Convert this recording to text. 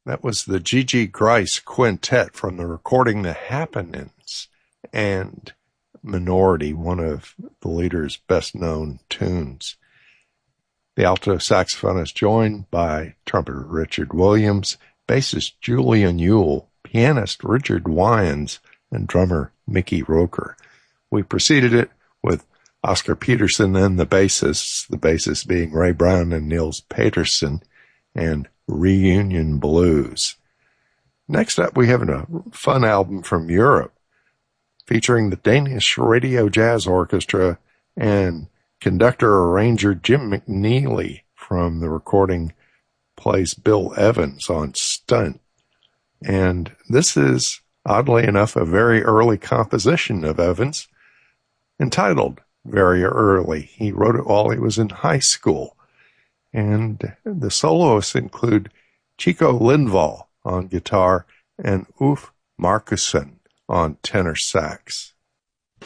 That was the G.G. Grice Quintet from the recording The Happenings, and Minority, one of the leader's best-known tunes. The alto saxophonist joined by trumpeter Richard Williams, bassist Julian Yule, pianist Richard Wyans, and drummer Mickey Roker. We preceded it with Oscar Peterson and the bassists being Ray Brown and Nils Peterson, and Reunion Blues. Next up, we have a fun album from Europe featuring the Danish Radio Jazz Orchestra and conductor-arranger Jim McNeely from the recording plays Bill Evans on stunt. And this is, oddly enough, a very early composition of Evans entitled Very Early. He wrote it while he was in high school. And the soloists include Chico Lindvall on guitar and Ulf Markussen on tenor sax.